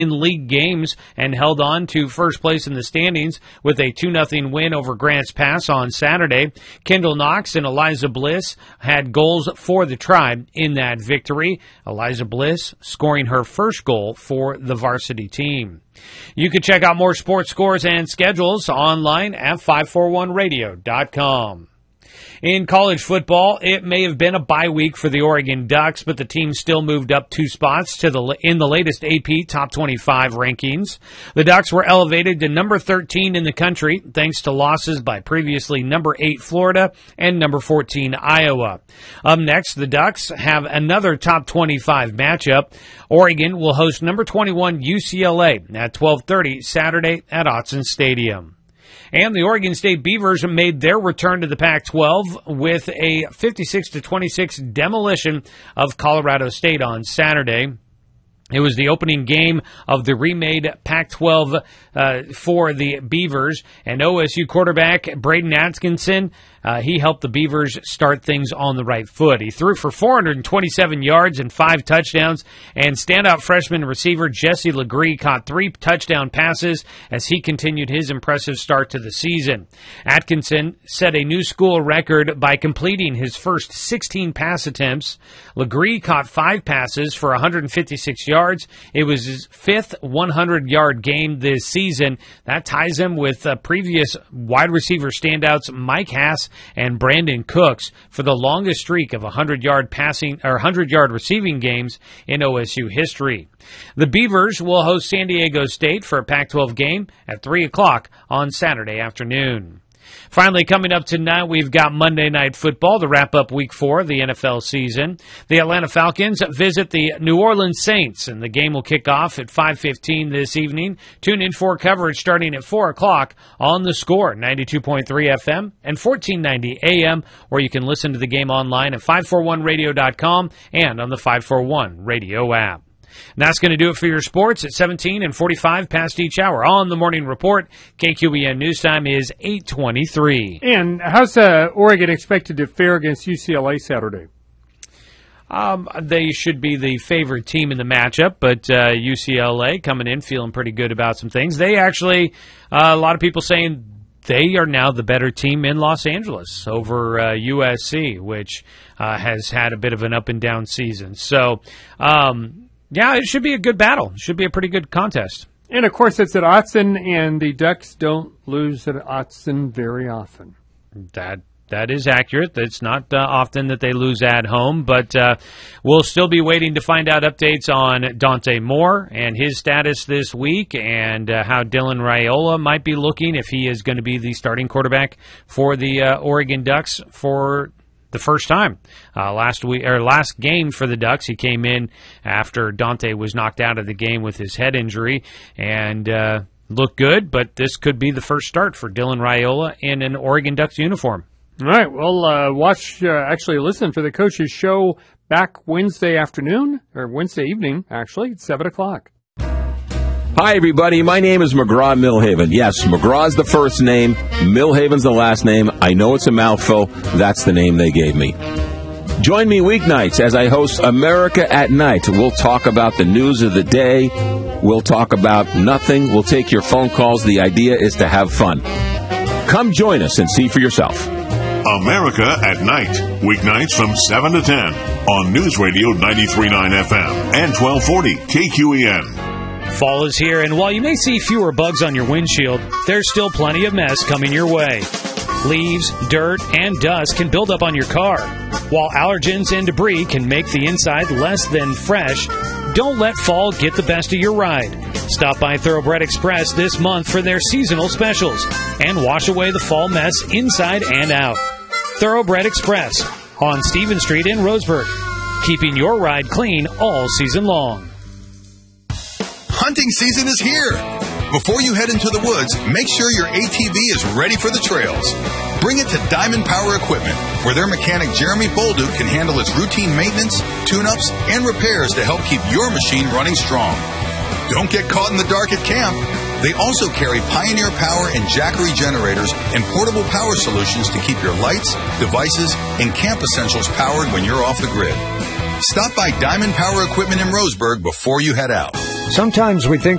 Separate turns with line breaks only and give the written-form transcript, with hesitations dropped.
in league games and held on to first place in the standings with a 2-0 win over Grants Pass on Saturday. Kendall Knox and Eliza Bliss had goals for the Tribe in that victory. Eliza Bliss scoring her first goal for the varsity team. You can check out more sports scores and schedules online at 541radio.com. In college football, it may have been a bye week for the Oregon Ducks, but the team still moved up 2 spots in the latest AP Top 25 rankings. The Ducks were elevated to number 13 in the country thanks to losses by previously number 8 Florida and number 14 Iowa. Up next, the Ducks have another Top 25 matchup. Oregon will host number 21 UCLA at 12:30 Saturday at Autzen Stadium. And the Oregon State Beavers made their return to the Pac-12 with a 56-26 demolition of Colorado State on Saturday. It was the opening game of the remade Pac-12 for the Beavers, and OSU quarterback Braden Atkinson, he helped the Beavers start things on the right foot. He threw for 427 yards and 5 touchdowns, and standout freshman receiver Jesse Legree caught 3 touchdown passes as he continued his impressive start to the season. Atkinson set a new school record by completing his first 16 pass attempts. Legree caught 5 passes for 156 yards. It was his 5th 100-yard game this season. That ties him with previous wide receiver standouts Mike Hass and Brandon Cooks for the longest streak of 100-yard passing or 100-yard receiving games in OSU history. The Beavers will host San Diego State for a Pac-12 game at 3 o'clock on Saturday afternoon. Finally, coming up tonight, we've got Monday Night Football to wrap up Week 4 of the NFL season. The Atlanta Falcons visit the New Orleans Saints, and the game will kick off at 5:15 this evening. Tune in for coverage starting at 4 o'clock on The Score, 92.3 FM and 1490 AM, or you can listen to the game online at 541radio.com and on the 541 Radio app. And that's going to do it for your sports at 17 and 45 past each hour. On the Morning Report, KQEN News Time is 8:23.
And how's Oregon expected to fare against UCLA Saturday?
They should be the favored team in the matchup, but UCLA coming in feeling pretty good about some things. They actually, a lot of people saying they are now the better team in Los Angeles over USC, which has had a bit of an up-and-down season. So, yeah, it should be a good battle. It should be a pretty good contest.
And, of course, it's at Autzen, and the Ducks don't lose at Autzen very often.
That is accurate. It's not often that they lose at home, but we'll still be waiting to find out updates on Dante Moore and his status this week and how Dylan Raiola might be looking, if he is going to be the starting quarterback for the Oregon Ducks for the first time. Last game for the Ducks, he came in after Dante was knocked out of the game with his head injury and looked good, but this could be the first start for Dylan Raiola in an Oregon Ducks uniform.
All right, well, listen for the coach's show back Wednesday afternoon, or Wednesday evening, actually, at 7 o'clock.
Hi, everybody. My name is McGraw Millhaven. Yes, McGraw's the first name. Millhaven's the last name. I know it's a mouthful. That's the name they gave me. Join me weeknights as I host America at Night. We'll talk about the news of the day. We'll talk about nothing. We'll take your phone calls. The idea is to have fun. Come join us and see for yourself.
America at Night, weeknights from 7 to 10 on News Radio 93.9 FM and 1240 KQEN.
Fall is here, and while you may see fewer bugs on your windshield, there's still plenty of mess coming your way. Leaves, dirt, and dust can build up on your car. While allergens and debris can make the inside less than fresh, don't let fall get the best of your ride. Stop by Thoroughbred Express this month for their seasonal specials and wash away the fall mess inside and out. Thoroughbred Express on Stevens Street in Roseburg, keeping your ride clean all season long.
Hunting season is here. Before you head into the woods, make sure your ATV is ready for the trails. Bring it to Diamond Power Equipment, where their mechanic Jeremy Bolduc can handle its routine maintenance, tune-ups, and repairs to help keep your machine running strong. Don't get caught in the dark at camp. They also carry Pioneer Power and Jackery generators and portable power solutions to keep your lights, devices, and camp essentials powered when you're off the grid. Stop by Diamond Power Equipment in Roseburg before you head out.
Sometimes we think